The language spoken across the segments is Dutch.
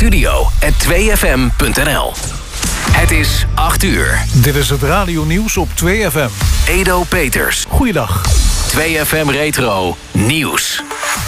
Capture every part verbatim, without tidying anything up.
studio at twee f m punt n l. Het is acht uur. Dit is het radionieuws op twee F M. Edo Peters. Goeiedag. twee F M Retro Nieuws.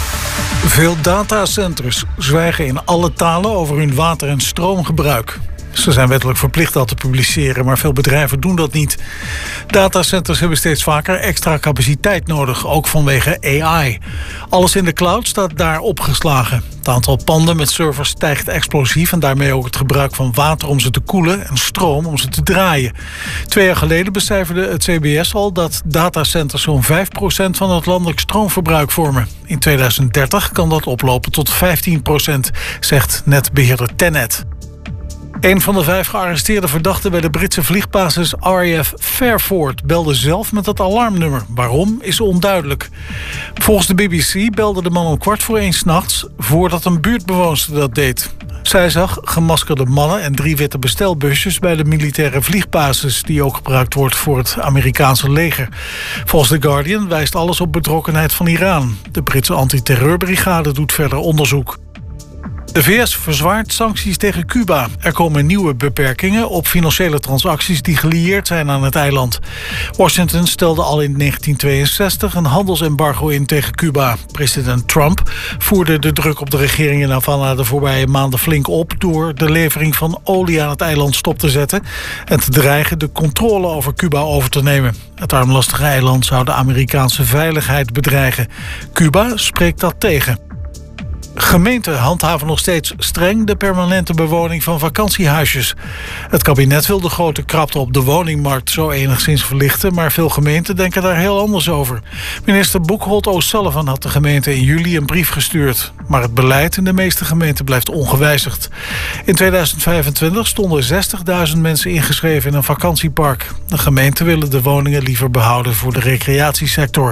Veel datacenters zwijgen in alle talen over hun water- en stroomgebruik. Ze zijn wettelijk verplicht dat te publiceren, maar veel bedrijven doen dat niet. Datacenters hebben steeds vaker extra capaciteit nodig, ook vanwege A I. Alles in de cloud staat daar opgeslagen. Het aantal panden met servers stijgt explosief en daarmee ook het gebruik van water om ze te koelen en stroom om ze te draaien. Twee jaar geleden becijferde het C B S al dat datacenters zo'n vijf procent van het landelijk stroomverbruik vormen. In tweeduizend dertig kan dat oplopen tot vijftien procent, zegt netbeheerder Tennet. Een van de vijf gearresteerde verdachten bij de Britse vliegbasis R A F Fairford belde zelf met het alarmnummer. Waarom is onduidelijk. Volgens de B B C belde de man om kwart voor één 's nachts voordat een buurtbewoonster dat deed. Zij zag gemaskerde mannen en drie witte bestelbusjes bij de militaire vliegbasis die ook gebruikt wordt voor het Amerikaanse leger. Volgens The Guardian wijst alles op betrokkenheid van Iran. De Britse antiterreurbrigade doet verder onderzoek. De V S verzwaart sancties tegen Cuba. Er komen nieuwe beperkingen op financiële transacties die gelieerd zijn aan het eiland. Washington stelde al in negentien tweeënzestig een handelsembargo in tegen Cuba. President Trump voerde de druk op de regering in Havana de voorbije maanden flink op door de levering van olie aan het eiland stop te zetten en te dreigen de controle over Cuba over te nemen. Het armlastige eiland zou de Amerikaanse veiligheid bedreigen. Cuba spreekt dat tegen. Gemeenten handhaven nog steeds streng de permanente bewoning van vakantiehuisjes. Het kabinet wil de grote krapte op de woningmarkt zo enigszins verlichten, maar veel gemeenten denken daar heel anders over. Minister Boekholt O'Sullivan had de gemeente in juli een brief gestuurd. Maar het beleid in de meeste gemeenten blijft ongewijzigd. In tweeduizend vijfentwintig stonden zestigduizend mensen ingeschreven in een vakantiepark. De gemeenten willen de woningen liever behouden voor de recreatiesector.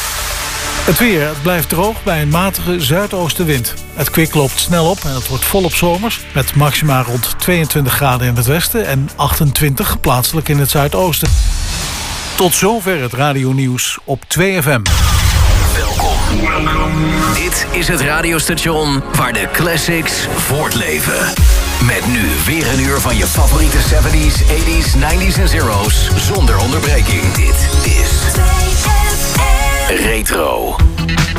Het weer, het blijft droog bij een matige zuidoostenwind. Het kwik loopt snel op en het wordt volop zomers, met maxima rond tweeëntwintig graden in het westen en achtentwintig plaatselijk in het zuidoosten. Tot zover het radionieuws op twee F M. Welkom. Dit is het radiostation waar de classics voortleven. Met nu weer een uur van je favoriete zeventies, tachtiger, negentiger en zero's zonder onderbreking. Dit is Retro.